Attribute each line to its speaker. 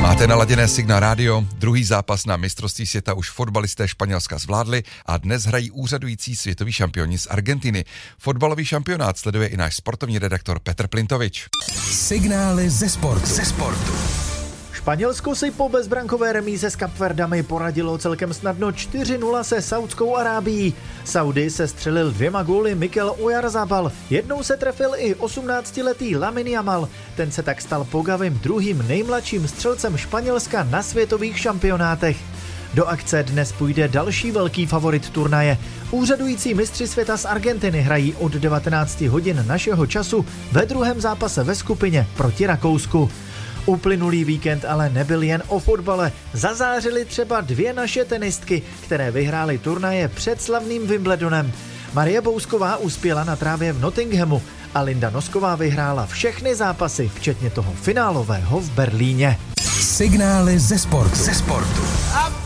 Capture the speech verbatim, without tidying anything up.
Speaker 1: Máte naladěné Signál Radio, druhý zápas na mistrovství světa už fotbalisté Španělska zvládli a dnes hrají úřadující světoví šampioni z Argentiny. Fotbalový šampionát sleduje i náš sportovní redaktor Petr Plintovič.
Speaker 2: Signály ze sportu. Ze sportu.
Speaker 3: Španělsko si po bezbrankové remíze s Kapverdami poradilo celkem snadno čtyři nula se Saudskou Arábií. Saudy se střelil dvěma góly Mikel Oyarzabal, jednou se trefil i osmnáctiletý Lamine Yamal. Ten se tak stal Pogavým druhým nejmladším střelcem Španělska na světových šampionátech. Do akce dnes půjde další velký favorit turnaje. Úřadující mistři světa z Argentiny hrají od devatenáct hodin našeho času ve druhém zápase ve skupině proti Rakousku. Uplynulý víkend ale nebyl jen o fotbale. Zazářily třeba dvě naše tenistky, které vyhrály turnaje před slavným Wimbledonem. Marie Bousková uspěla na trávě v Nottinghamu a Linda Nosková vyhrála všechny zápasy, včetně toho finálového v Berlíně.
Speaker 2: Signály ze sportu. Ze sportu.